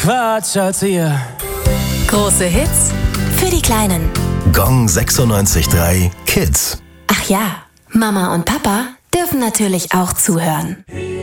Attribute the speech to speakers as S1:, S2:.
S1: Quatsch, Erzieher.
S2: Große Hits für die Kleinen.
S3: Gong 96.3 Kids.
S2: Ach ja, Mama und Papa dürfen natürlich auch zuhören.